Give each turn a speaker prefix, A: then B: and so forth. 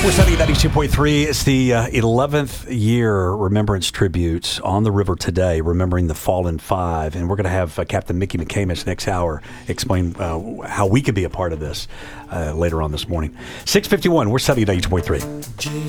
A: We're studying 92.3. It's the 11th year remembrance tribute on the river today, remembering the fallen five. And we're going to have Captain Mickey McCamish next hour explain how we could be a part of this later on this morning. 6:51, we're studying 92.3.